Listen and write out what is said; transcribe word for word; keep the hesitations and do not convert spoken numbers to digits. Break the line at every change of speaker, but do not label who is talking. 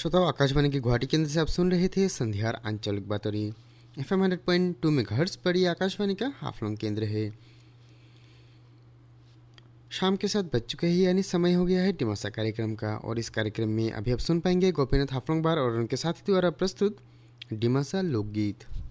श्रोताओं, आकाशवाणी के गुवाहाटी केंद्र से आप सुन रहे थे संध्यार आंचलिक बातोरी। F am hundred point two में घर्ष पर ये आकाशवाणी का हाफलोंग केंद्र है। शाम के साथ बज चुके हैं, यानी समय हो गया है डिमासा कार्यक्रम का। और इस कार्यक्रम में अभी आप सुन पाएंगे गोपीनाथ हाफलोंग बार और उनके साथी द्वारा प्रस्तुत डिमासा लोकगीत।